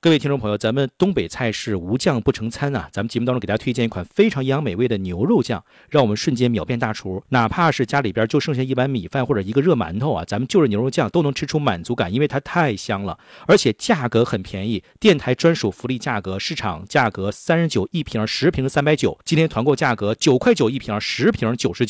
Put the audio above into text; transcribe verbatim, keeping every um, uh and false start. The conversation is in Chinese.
各位听众朋友，咱们东北菜是无酱不成餐啊！咱们节目当中给大家推荐一款非常营养美味的牛肉酱，让我们瞬间秒变大厨。哪怕是家里边就剩下一碗米饭或者一个热馒头啊，咱们就着牛肉酱都能吃出满足感，因为它太香了，而且价格很便宜，电台专属福利价格，市场价格三十九一瓶，十瓶三百九，今天团购价格九块九一瓶，十瓶九十九。